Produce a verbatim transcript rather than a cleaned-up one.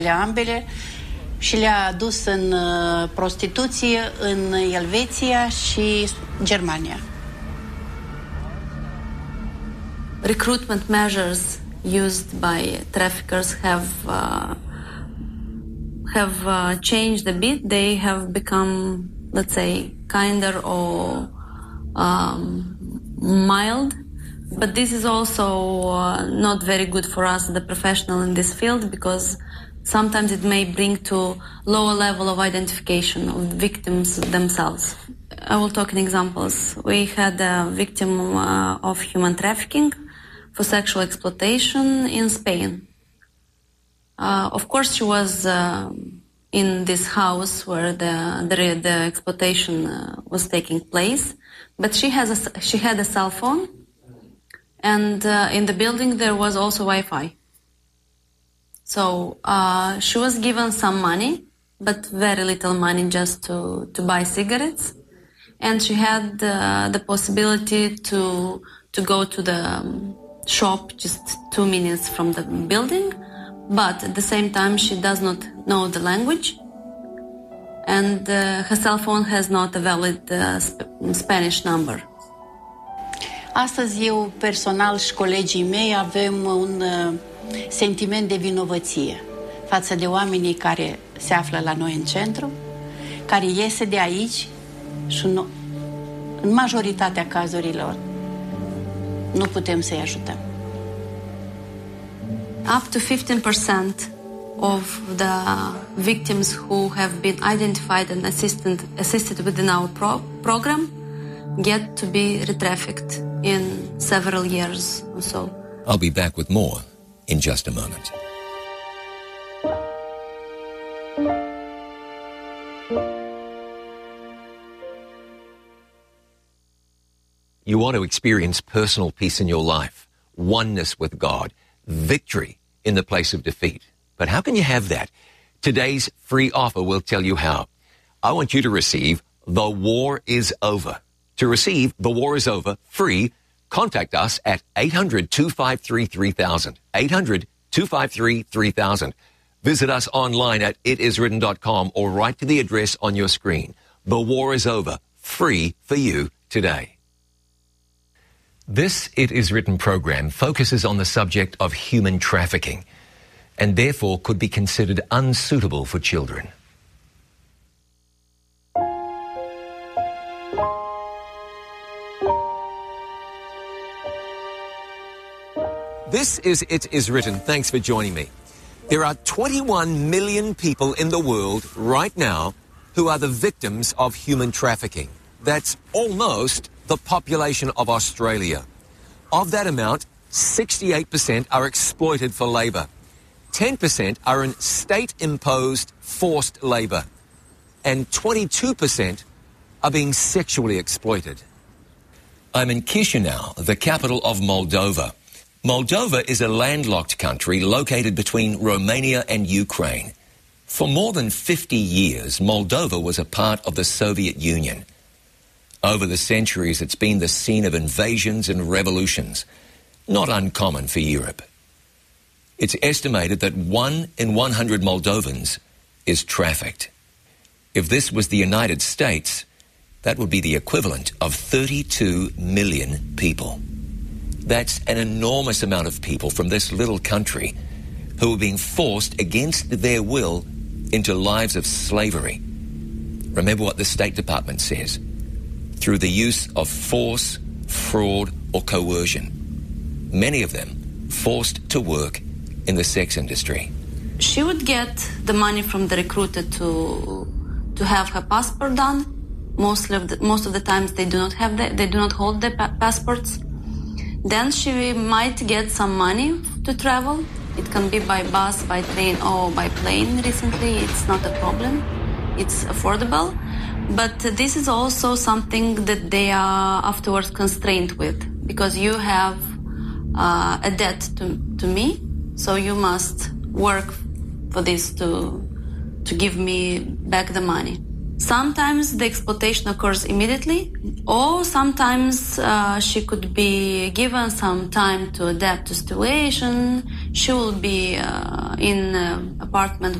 ambele și le-a dus în prostituție în Elveția și Germania. Recruitment measures used by traffickers have uh, have uh, changed a bit. They have become, let's say, kinder or um, mild. But this is also uh, not very good for us, the professional in this field, because sometimes it may bring to lower level of identification of victims themselves. I will talk in examples. We had a victim uh, of human trafficking for sexual exploitation in Spain. Uh, of course, she was uh, in this house where the the, the exploitation uh, was taking place, but she has a, she had a cell phone, and uh, in the building there was also Wi-Fi. So uh, she was given some money, but very little money, just to, to buy cigarettes, and she had uh, the possibility to to go to the um, shop just two minutes from the building, but at the same time she does not know the language, and uh, her cell phone has not a valid uh, sp- Spanish number. Astăzi eu personal și colegii mei avem un uh, sentiment de vinovăție față de oamenii care se află la noi în centru, care iese de aici și nu, în majoritatea cazurilor nu putem să-i ajutăm. Up to fifteen percent of the victims who have been identified and assisted, assisted within our pro- program get to be retrafficked in several years or so. I'll be back with more in just a moment. You want to experience personal peace in your life, oneness with God, victory in the place of defeat. But how can you have that? Today's free offer will tell you how. I want you to receive The War is Over. To receive The War is Over free, contact us at eight hundred, two five three, three thousand, eight hundred, two five three, three thousand. Visit us online at it is written dot com or write to the address on your screen. The War is Over, free for you today. This It Is Written program focuses on the subject of human trafficking and therefore could be considered unsuitable for children. This is It Is Written. Thanks for joining me. There are twenty-one million people in the world right now who are the victims of human trafficking. That's almost the population of Australia. Of that amount, sixty-eight percent are exploited for labour. ten percent are in state-imposed forced labour. And twenty-two percent are being sexually exploited. I'm in Chisinau, the capital of Moldova. Moldova is a landlocked country located between Romania and Ukraine. For more than fifty years, Moldova was a part of the Soviet Union. Over the centuries, it's been the scene of invasions and revolutions, not uncommon for Europe. It's estimated that one in one hundred Moldovans is trafficked. If this was the United States, that would be the equivalent of thirty-two million people. That's an enormous amount of people from this little country who are being forced against their will into lives of slavery. Remember what the State Department says. Through the use of force, fraud, or coercion. Many of them forced to work in the sex industry. She would get the money from the recruiter to to have her passport done. Mostly of the, most of the times they do not have the, they do not hold their pa- passports. Then she might get some money to travel. It can be by bus, by train, or by plane. Recently, it's not a problem. It's affordable. But this is also something that they are afterwards constrained with, because you have uh, a debt to, to me, so you must work for this to to give me back the money. Sometimes the exploitation occurs immediately, or sometimes uh, she could be given some time to adapt to situation. She will be uh, in an apartment